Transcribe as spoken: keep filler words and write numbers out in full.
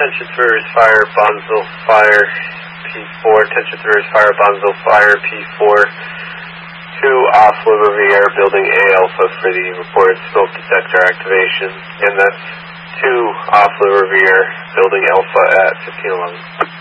Attention Throwers Fire, Bonzo Fire, P four. Attention Throwers Fire, Bonzo Fire, P four. Two off Riviera, building A Alpha for the reported smoke detector activation. And that's two off Riviera, building Alpha at fifteen eleven.